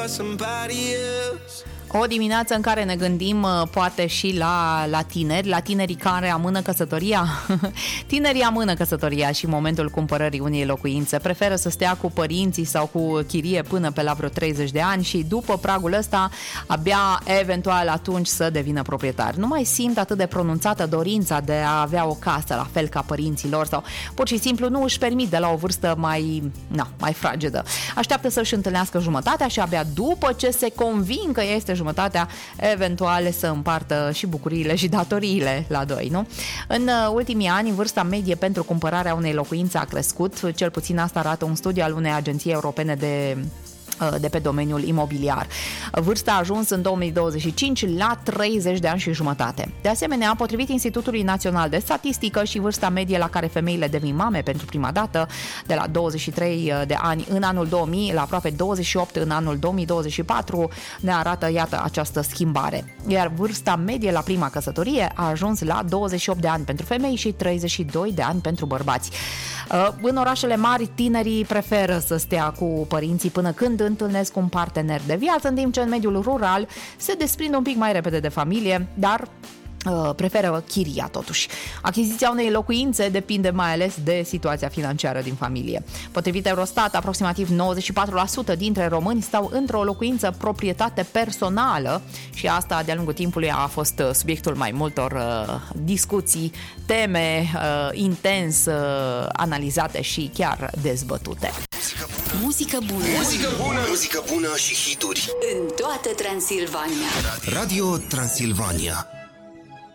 somebody else. O dimineață în care ne gândim poate și la tineri, la tinerii care amână căsătoria. Tinerii amână căsătoria și în momentul cumpărării unei locuințe. Preferă să stea cu părinții sau cu chirie până pe la vreo 30 de ani și după pragul ăsta abia eventual atunci să devină proprietar. Nu mai simt atât de pronunțată dorința de a avea o casă la fel ca părinții lor sau pur și simplu nu își permit de la o vârstă mai fragedă. Așteaptă să-și întâlnească jumătatea și abia după ce se convin că este jumătatea, eventual să împartă și bucuriile și datoriile la doi, nu? În ultimii ani, vârsta medie pentru cumpărarea unei locuințe a crescut, cel puțin asta arată un studiu al unei agenții europene de pe domeniul imobiliar. Vârsta a ajuns în 2025 la 30 de ani și jumătate. De asemenea, potrivit Institutului Național de Statistică, și vârsta medie la care femeile devin mame pentru prima dată, de la 23 de ani în anul 2000 la aproape 28 în anul 2024, ne arată, iată, această schimbare. Iar vârsta medie la prima căsătorie a ajuns la 28 de ani pentru femei și 32 de ani pentru bărbați. În orașele mari, tinerii preferă să stea cu părinții până când întâlnesc un partener de viață, în timp ce în mediul rural se desprind un pic mai repede de familie, dar preferă chiria totuși. Achiziția unei locuințe depinde mai ales de situația financiară din familie. Potrivit Eurostat, aproximativ 94% dintre români stau într-o locuință proprietate personală și asta de-a lungul timpului a fost subiectul mai multor discuții, teme intens analizate și chiar dezbătute. Muzică bună. Muzică bună. Muzică bună și hituri În toată Transilvania. Radio Transilvania.